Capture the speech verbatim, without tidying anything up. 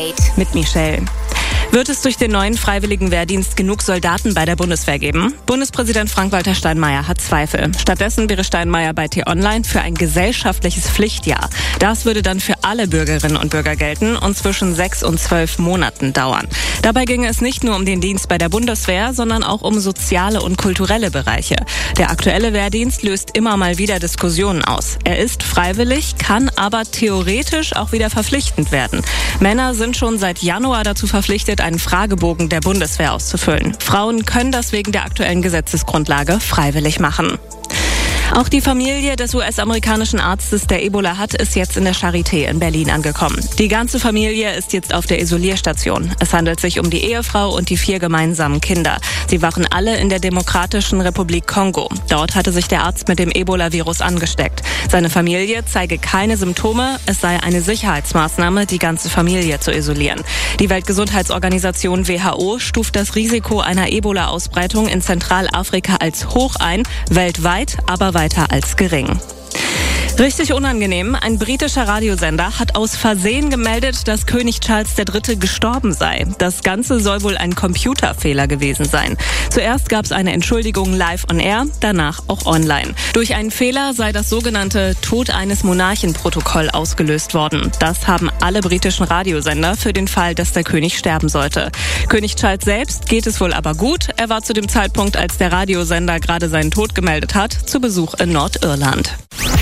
Update mit Michelle. Wird es durch den neuen freiwilligen Wehrdienst genug Soldaten bei der Bundeswehr geben? Bundespräsident Frank-Walter Steinmeier hat Zweifel. Stattdessen wäre Steinmeier bei T-Online für ein gesellschaftliches Pflichtjahr. Das würde dann für alle Bürgerinnen und Bürger gelten und zwischen sechs und zwölf Monaten dauern. Dabei ginge es nicht nur um den Dienst bei der Bundeswehr, sondern auch um soziale und kulturelle Bereiche. Der aktuelle Wehrdienst löst immer mal wieder Diskussionen aus. Er ist freiwillig, kann aber theoretisch auch wieder verpflichtend werden. Männer sind schon seit Januar dazu verpflichtet, einen Fragebogen der Bundeswehr auszufüllen. Frauen können das wegen der aktuellen Gesetzesgrundlage freiwillig machen. Auch die Familie des U S-amerikanischen Arztes, der Ebola hat, ist jetzt in der Charité in Berlin angekommen. Die ganze Familie ist jetzt auf der Isolierstation. Es handelt sich um die Ehefrau und die vier gemeinsamen Kinder. Sie waren alle in der Demokratischen Republik Kongo. Dort hatte sich der Arzt mit dem Ebola-Virus angesteckt. Seine Familie zeige keine Symptome. Es sei eine Sicherheitsmaßnahme, die ganze Familie zu isolieren. Die Weltgesundheitsorganisation W H O stuft das Risiko einer Ebola-Ausbreitung in Zentralafrika als hoch ein, weltweit aber weiter als gering. Richtig unangenehm. Ein britischer Radiosender hat aus Versehen gemeldet, dass König Charles der Dritte gestorben sei. Das Ganze soll wohl ein Computerfehler gewesen sein. Zuerst gab es eine Entschuldigung live on air, danach auch online. Durch einen Fehler sei das sogenannte Tod eines Monarchen-Protokoll ausgelöst worden. Das haben alle britischen Radiosender für den Fall, dass der König sterben sollte. König Charles selbst geht es wohl aber gut. Er war zu dem Zeitpunkt, als der Radiosender gerade seinen Tod gemeldet hat, zu Besuch in Nordirland.